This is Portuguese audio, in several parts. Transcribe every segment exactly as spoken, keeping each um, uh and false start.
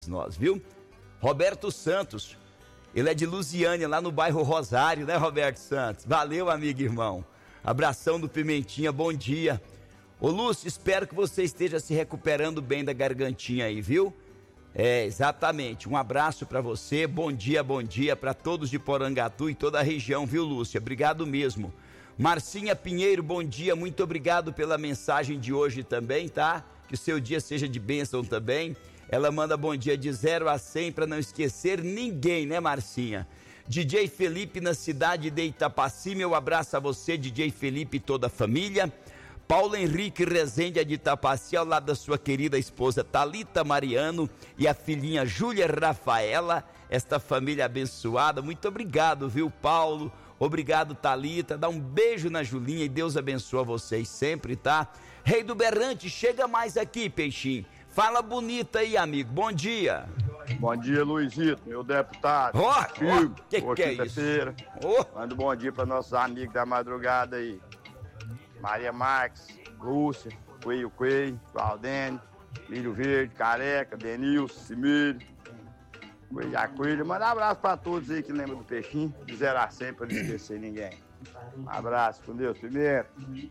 nós, viu? Roberto Santos, ele é de Lusiânia, lá no bairro Rosário, né, Roberto Santos? Valeu, amigo e irmão. Abração do Pimentinha, bom dia. Ô Lúcio, espero que você esteja se recuperando bem da gargantinha aí, viu? É, exatamente, um abraço pra você, bom dia, bom dia pra todos de Porangatu e toda a região, viu, Lúcia? Obrigado mesmo. Marcinha Pinheiro, bom dia, muito obrigado pela mensagem de hoje também, tá? Que o seu dia seja de bênção também. Ela manda bom dia de zero a cem para não esquecer ninguém, né, Marcinha? D J Felipe na cidade de Itapaci, meu abraço a você, D J Felipe e toda a família. Paulo Henrique Rezende de Itapaci, ao lado da sua querida esposa Thalita Mariano e a filhinha Júlia Rafaela, esta família abençoada. Muito obrigado, viu, Paulo? Obrigado, Thalita. Dá um beijo na Julinha e Deus abençoa vocês sempre, tá? Rei do Berrante, chega mais aqui, Peixinho. Fala bonita aí, amigo. Bom dia. Bom dia, Luizito, meu deputado. Ó, oh, oh, que que é isso? Oh. Manda um bom dia para nossos amigos da madrugada aí. Maria Marques, Lúcia, Coelho Coelho, Valdene, Milho Verde, Careca, Denilson, Simílio, Coelho a Coelho. Manda um abraço para todos aí que lembram do Peixinho. De zero a cem para não esquecer ninguém. Um abraço, com Deus primeiro.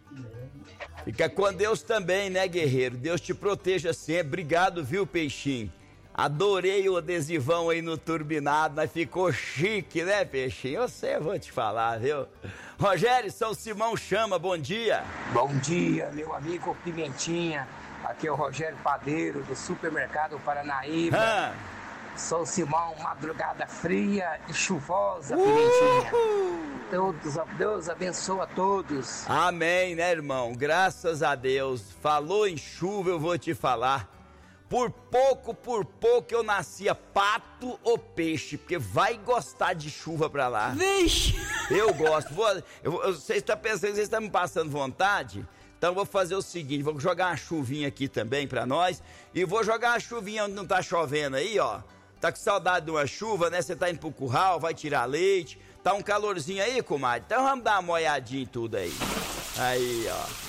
Fica com Deus também, né, guerreiro? Deus te proteja sempre. Obrigado, viu, Peixinho? Adorei o adesivão aí no turbinado, mas ficou chique, né, Peixinho? Eu sei, eu vou te falar, viu? Rogério, São Simão chama, bom dia. Bom dia, meu amigo Pimentinha. Aqui é o Rogério Padeiro, do Supermercado Paranaíba. Ah. São Simão, madrugada fria e chuvosa, uh! Pimentinha. Todos, Deus abençoa a todos. Amém, né, irmão? Graças a Deus. Falou em chuva, eu vou te falar. Por pouco, por pouco eu nascia pato ou peixe, porque vai gostar de chuva pra lá. Vixe! Eu gosto. Vou, eu, eu, vocês estão pensando que vocês estão me passando vontade? Então eu vou fazer o seguinte, vou jogar uma chuvinha aqui também pra nós, e vou jogar uma chuvinha onde não tá chovendo aí, ó. Tá com saudade de uma chuva, né? Você tá indo pro curral, vai tirar leite, tá um calorzinho aí, comadre? Então vamos dar uma molhadinha em tudo aí. Aí, ó.